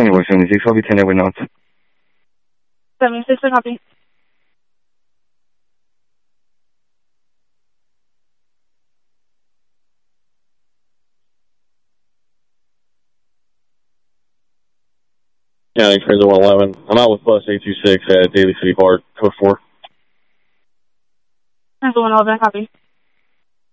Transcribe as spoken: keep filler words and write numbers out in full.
January seventy-six, copy ten Edward knots. seventy-six, I copy. County Cruiser one eleven. I'm out with bus eight two six at Daly City Park, code four. Cruiser one eleven, copy.